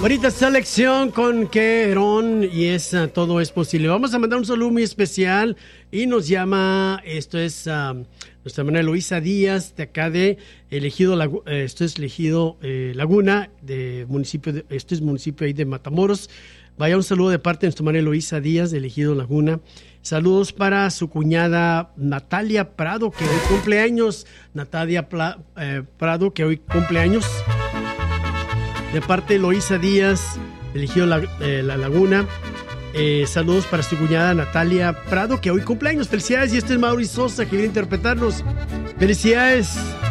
Bonita selección con Querón y todo es posible. Vamos a mandar un saludo muy especial y nos llama, nuestra hermana Eloísa Díaz de acá de Ejido Laguna, este es municipio ahí de Matamoros. Vaya un saludo de parte de nuestra hermana Eloísa Díaz de Ejido Laguna. Saludos para su cuñada Natalia Prado, que hoy cumple años. Natalia Prado, que hoy cumple años. De parte de Eloísa Díaz, elegido la Laguna. Saludos para su cuñada Natalia Prado, que hoy cumpleaños. Felicidades. Y este es Mauri Sosa, que viene a interpretarnos. Felicidades.